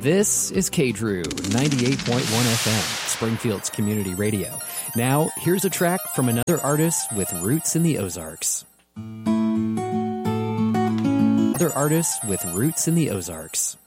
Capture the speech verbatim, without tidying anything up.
This is K D R U ninety-eight point one F M, Springfield's community radio. Now, here's a track from another artist with roots in the Ozarks. Other artists with roots in the Ozarks.